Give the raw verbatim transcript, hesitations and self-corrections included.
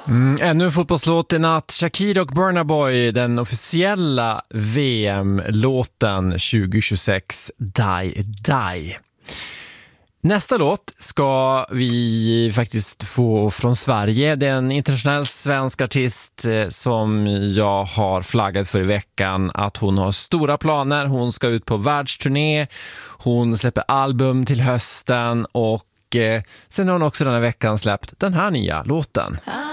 Mm, ännu en fotbollslåt i natt. Shakira och Burna Boy, den officiella V M-låten tjugo tjugosex, Die Die. Nästa låt ska vi faktiskt få från Sverige. Det är en internationell svensk artist som jag har flaggat för i veckan att hon har stora planer. Hon ska ut på världsturné, hon släpper album till hösten och sen har hon också den här veckan släppt den här nya låten.